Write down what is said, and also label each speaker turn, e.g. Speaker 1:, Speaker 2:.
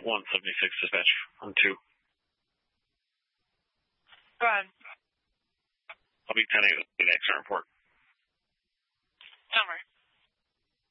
Speaker 1: 176 dispatch on 2.
Speaker 2: Go ahead.
Speaker 1: I'll be 10 8 the next report.
Speaker 2: Don't worry.